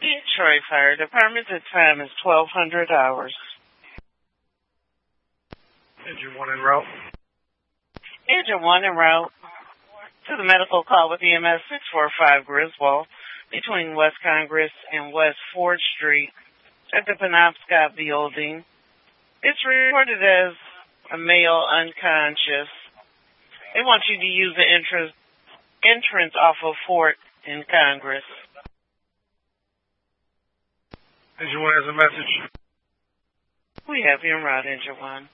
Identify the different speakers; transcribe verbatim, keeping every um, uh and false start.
Speaker 1: Detroit Fire Department, the time is twelve hundred hours.
Speaker 2: Engine one en route.
Speaker 1: Engine one en route to the medical call with E M S six four five Griswold between West Congress and West fourth Street at the Penobscot building. It's reported as a male unconscious. They want you to use the entrance, entrance off of Fort in Congress.
Speaker 2: Engine one has a message.
Speaker 1: We have you en route, Engine one.